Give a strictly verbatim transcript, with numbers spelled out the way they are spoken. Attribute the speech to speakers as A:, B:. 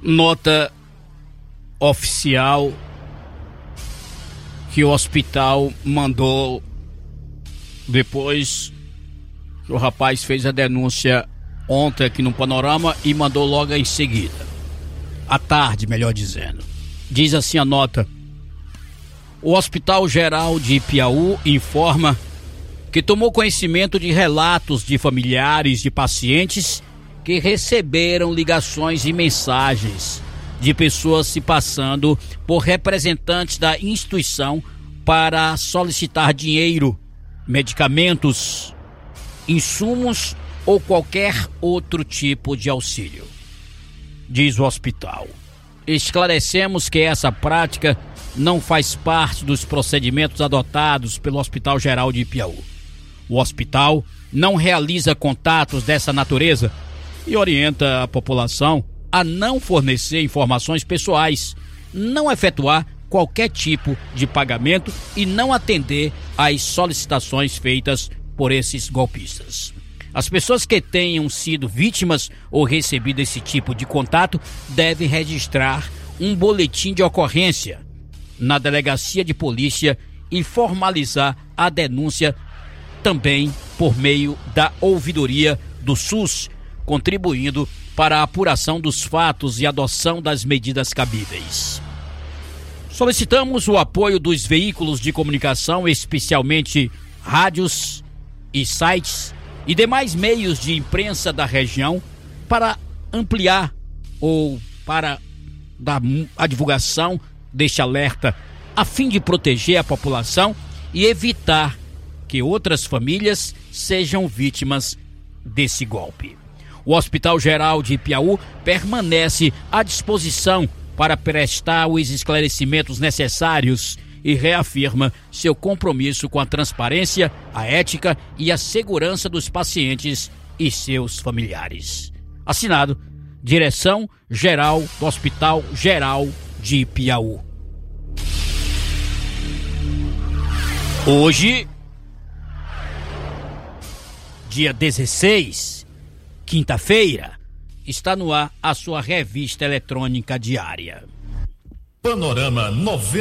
A: Nota oficial que o hospital mandou depois que o rapaz fez a denúncia ontem aqui no Panorama e mandou logo em seguida, à tarde, melhor dizendo. Diz assim a nota: o Hospital Geral de Piauí informa que tomou conhecimento de relatos de familiares de pacientes que receberam ligações e mensagens de pessoas se passando por representantes da instituição para solicitar dinheiro, medicamentos, insumos ou qualquer outro tipo de auxílio. Diz o hospital: esclarecemos que essa prática não faz parte dos procedimentos adotados pelo Hospital Geral de Piauí. O hospital não realiza contatos dessa natureza e orienta a população a não fornecer informações pessoais, não efetuar qualquer tipo de pagamento e não atender às solicitações feitas por esses golpistas. As pessoas que tenham sido vítimas ou recebido esse tipo de contato devem registrar um boletim de ocorrência na delegacia de polícia e formalizar a denúncia também por meio da ouvidoria do SUS, contribuindo para a apuração dos fatos e adoção das medidas cabíveis. Solicitamos o apoio dos veículos de comunicação, especialmente rádios e sites e demais meios de imprensa da região, para ampliar ou para dar a divulgação deste alerta, a fim de proteger a população e evitar que outras famílias sejam vítimas desse golpe. O Hospital Geral de Piauí permanece à disposição para prestar os esclarecimentos necessários e reafirma seu compromisso com a transparência, a ética e a segurança dos pacientes e seus familiares. Assinado: Direção Geral do Hospital Geral de Piauí. Hoje, dia dezesseis, quinta-feira, está no ar a sua revista eletrônica diária.
B: Panorama noventa.